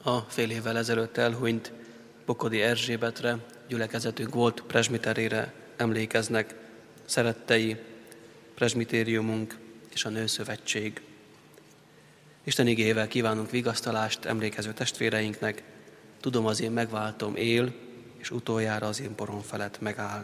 A fél évvel ezelőtt elhunyt Bokodi Erzsébetre, gyülekezetünk volt presbiterére emlékeznek szerettei, presbitériumunk és a Nőszövetség. Isten igéjével kívánunk vigasztalást emlékező testvéreinknek. Tudom, az én megváltom él, és utoljára az én porom felett megáll.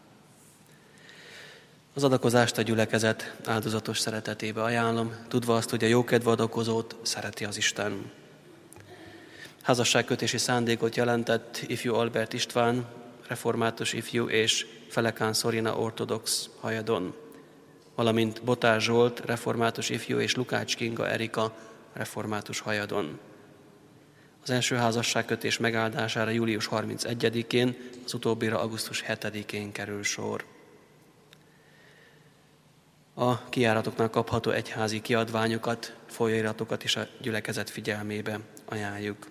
Az adakozást a gyülekezet áldozatos szeretetébe ajánlom, tudva azt, hogy a jókedve adakozót szereti az Isten. Házasságkötési szándékot jelentett ifjú Albert István, református ifjú, és Felekán Szorina ortodox Hajadon, valamint Botár Zsolt, református ifjú, és Lukács Kinga Erika, református Hajadon. Az első házasságkötés megáldására július 31-én, az utóbbira augusztus 7-én kerül sor. A kijáratoknál kapható egyházi kiadványokat, folyóiratokat is a gyülekezet figyelmébe ajánljuk.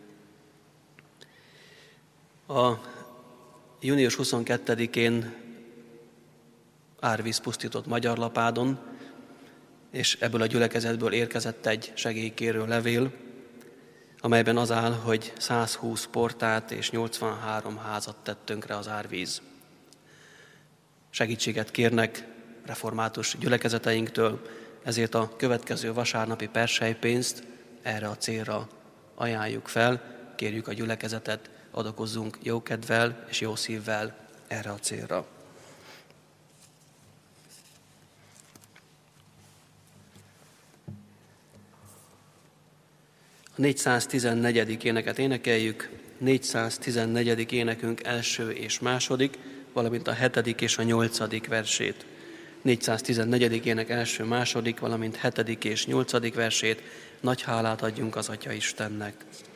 A június 22-én árvíz pusztított Magyarlapádon, és ebből a gyülekezetből érkezett egy segélykérő levél, amelyben az áll, hogy 120 portát és 83 házat tett tönkre az árvíz. Segítséget kérnek református gyülekezeteinktől, ezért a következő vasárnapi perselypénzt erre a célra ajánljuk fel, kérjük a gyülekezetet, adakozzunk jókedvel és jó szívvel erre a célra. A 414. éneket énekeljük, 414. énekünk első és második, valamint a 7. és a 8. versét. 414. ének első, második, valamint 7. és 8. versét. Nagy hálát adjunk az Atya Istennek.